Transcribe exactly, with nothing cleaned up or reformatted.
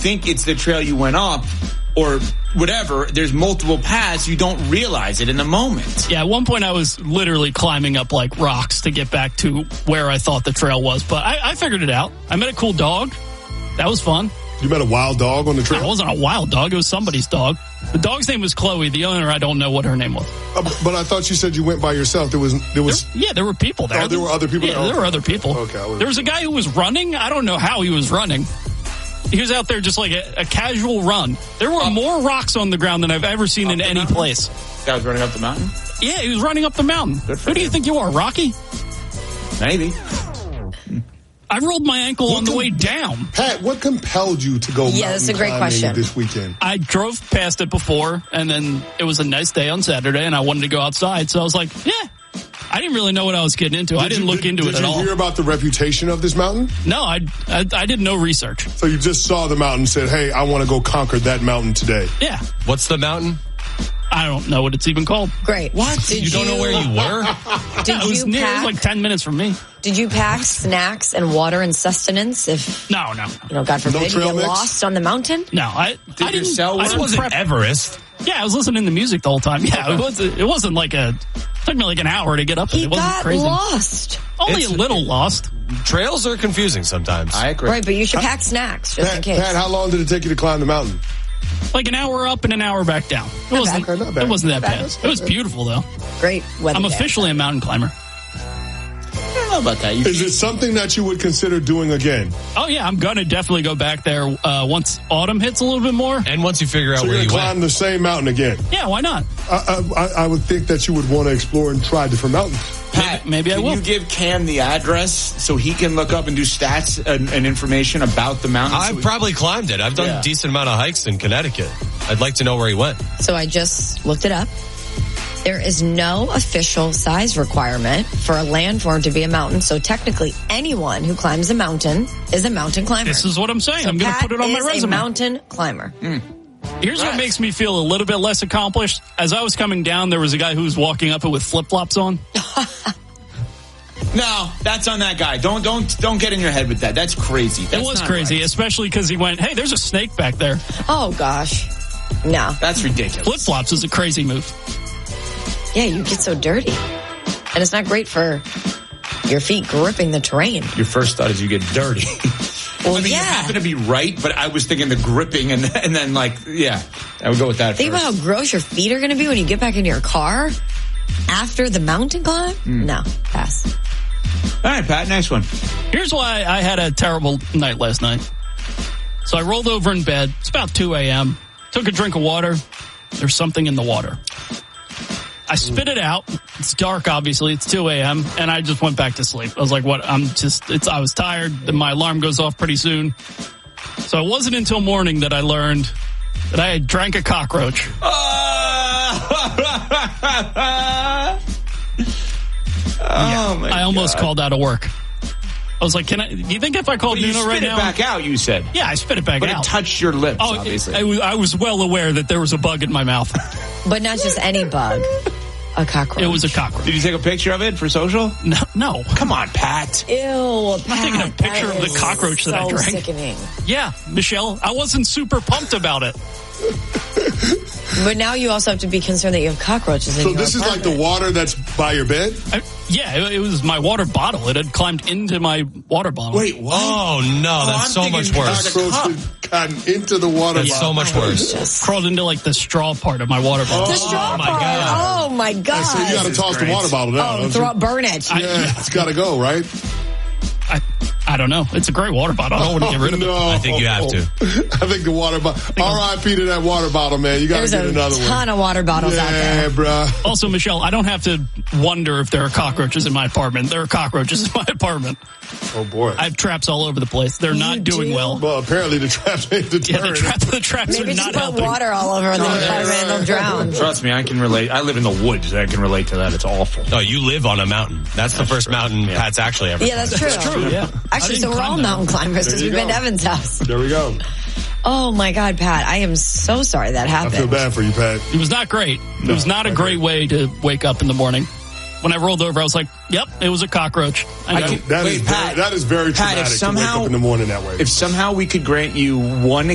think it's the trail you went up or whatever. There's multiple paths. You don't realize it in the moment. Yeah, at one point I was literally climbing up like rocks to get back to where I thought the trail was. But I, I figured it out. I met a cool dog. That was fun. You met a wild dog on the trail? No, it wasn't a wild dog. It was somebody's dog. The dog's name was Chloe. The owner, I don't know what her name was. Uh, but I thought you said you went by yourself. There was, there was. There, yeah, there were people there. Oh, there were other people. Yeah, there, there were other people. Okay. There was a guy who was running. I don't know how he was running. He was out there just like a, a casual run. There were Up. more rocks on the ground than I've ever seen Up in the any mountain? place. Guy was running up the mountain? Yeah, he was running up the mountain. Good for Who do you him. think you are, Rocky? Maybe. I rolled my ankle What on the com- way down. Pat, what compelled you to go Yeah, mountain that's a great climbing question. this weekend? I drove past it before, and then it was a nice day on Saturday, and I wanted to go outside. So I was like, yeah. I didn't really know what I was getting into. I didn't you, look did, into did it at you all. hear about the reputation of this mountain? No, I, I, I did no research. So you just saw the mountain and said, hey, I want to go conquer that mountain today. Yeah. What's the mountain? I don't know what it's even called. Great. What? Did you don't know where you were? Did It was you near, it was pack? like ten minutes from me. Did you pack snacks and water and sustenance? If No, no, you know, God forbid, you trail get mix? lost on the mountain. no. I, Did I your didn't. cell I work? This didn't wasn't prep. Everest. Yeah, I was listening to music the whole time. Yeah, it was. It wasn't like a. It took me like an hour to get up. He It wasn't got crazy. lost. Only It's- a little lost. Trails are confusing sometimes. I agree. Right, but you should pack snacks just in Pat, case. Pat, how long did it take you to climb the mountain? Like an hour up and an hour back down. It wasn't. bad, not bad. It wasn't that Not bad. bad. That's It was good. beautiful though. Great weather. I'm day. officially a mountain climber. I don't know about that. You, Is it something that you would consider doing again? Oh yeah, I'm gonna definitely go back there uh, once autumn hits a little bit more. And once you figure out So you're where going to you climb went. the same mountain again? Yeah, why not? I, I, I would think that you would want to explore and try different mountains. Pat, maybe I can will. you give Cam the address so he can look up and do stats and, and information about the mountain? So I've we- probably climbed it. I've done Yeah. a decent amount of hikes in Connecticut. I'd like to know where he went. So I just looked it up. There is no official size requirement for a landform to be a mountain. So technically, anyone who climbs a mountain is a mountain climber. This is what I'm saying. so I'm gonna Pat put it on my is resume. a mountain climber. Here's what Right. makes me feel a little bit less accomplished. As I was coming down, there was a guy who was walking up it with flip flops on. No, that's on that guy. Don't don't don't get in your head with that. That's crazy. That's it was not crazy, right. especially because he went, "Hey, there's a snake back there." Oh gosh, no. That's ridiculous. Flip flops is a crazy move. Yeah, you get so dirty, and it's not great for your feet gripping the terrain. Your first thought is you get dirty. Well, I mean, yeah. you happen to be right, but I was thinking the gripping and and then like, yeah, I would go with that Think first. about how gross your feet are going to be when you get back into your car after the mountain climb. No, pass. All right, Pat, next one. Here's why I had a terrible night last night. So I rolled over in bed. It's about two a.m. Took a drink of water. There's something in the water. I spit it out. It's dark, obviously. It's two a.m. and I just went back to sleep. I was like, what? I'm just, it's, I was tired. Then my alarm goes off pretty soon. So it wasn't until morning that I learned that I had drank a cockroach. Oh, my I almost God. called out of work. I was like, can I, do you think if I called But you Nuno spit right it now? back out, you said. Yeah, I spit it back But out. it touched your lips, Oh, obviously. it- I, was, I was well aware that there was a bug in my mouth. But not just any bug, a cockroach. It was a cockroach. Did you take a picture of it for social? No, no. Come on, Pat. Ew, I'm not taking a Pat, picture that of the is cockroach that I so drank. Sickening. Yeah, Michelle, I wasn't super pumped about it. But now you also have to be concerned that you have cockroaches in So your this is like the apartment. water that's by your bed? I, yeah, it, it was my water bottle. It had climbed into my water bottle. Wait, what? Oh, no, that's I'm so thinking much worse. Cockroach. Cockroach had gotten into the water That's so bottle. much worse. Just- Crawled into like the straw part of my water bottle. The straw Oh, my part. God. Oh my god. So you got to is toss great. the water bottle down. Oh, don't throw, you? burn it. Yeah, it's got to go, right? I, I don't know. It's a great water bottle. I don't want to get rid of it. no. I think you have to. I think the water bottle. R I P to that water bottle, man. You got to There's get a another ton one. of water bottles out Yeah, there. bruh. Also, Michelle, I don't have to wonder if there are cockroaches in my apartment. There are cockroaches in my apartment. Oh, boy. I have traps all over the place. They're You not doing do? well. Well, apparently the traps ain't Yeah, the, deterrent. trap, the traps Maybe are just not put helping. water all over the apartment and they'll drown. Trust me, I can relate. I live in the woods. I can relate to that. It's awful. No, you live on a mountain. That's the first mountain Pat's actually ever. Yeah, that's true. That's true, yeah. I Actually, didn't so we're climb all that. mountain climbers There because you we've been to go. Evan's house. There we go. Oh my God, Pat, I am so sorry that I happened. feel bad for you, Pat. It was not great. It was not a not great way to wake up in the morning. When I rolled over, I was like, yep, it was a cockroach. I know. can- That Wait, is Pat, very, that is very Pat, if traumatic to somehow- wake up in the morning that way. If somehow we could grant you one